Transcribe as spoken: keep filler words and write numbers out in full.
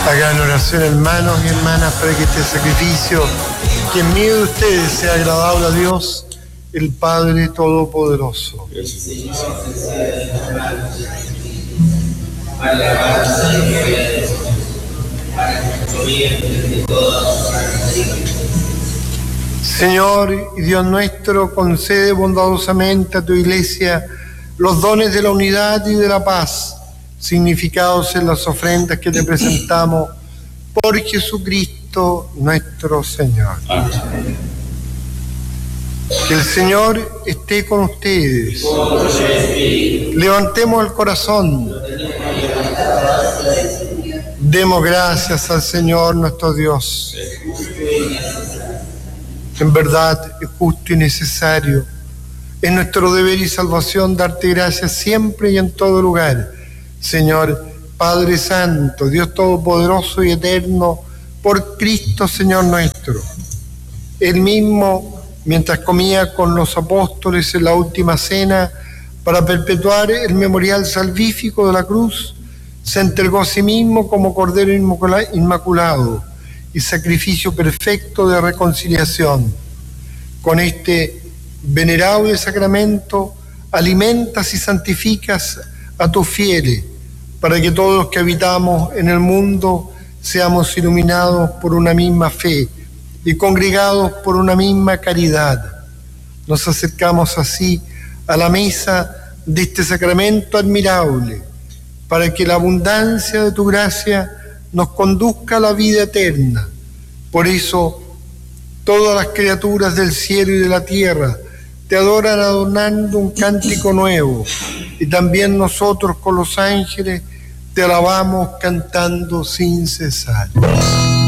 Hagan oración, hermanos y hermanas, para que este sacrificio, que en medio de ustedes sea agradable a Dios, el Padre Todopoderoso. Señor y Dios nuestro, concede bondadosamente a tu Iglesia los dones de la unidad y de la paz, significados en las ofrendas que te presentamos por Jesucristo nuestro Señor. Amén. Que el Señor esté con ustedes. Levantemos el corazón. Demos gracias al Señor nuestro Dios. En verdad es justo y necesario. Es nuestro deber y salvación darte gracias siempre y en todo lugar, Señor Padre Santo, Dios Todopoderoso y Eterno, por Cristo Señor nuestro. Él mismo, mientras comía con los apóstoles en la última cena, para perpetuar el memorial salvífico de la cruz, se entregó a sí mismo como Cordero Inmaculado y sacrificio perfecto de reconciliación. Con este venerable sacramento alimentas y santificas a tus fieles, para que todos los que habitamos en el mundo seamos iluminados por una misma fe y congregados por una misma caridad. Nos acercamos así a la mesa de este sacramento admirable, para que la abundancia de tu gracia nos conduzca a la vida eterna. Por eso, todas las criaturas del cielo y de la tierra te adoran adornando un cántico nuevo, y también nosotros con los ángeles te alabamos cantando sin cesar.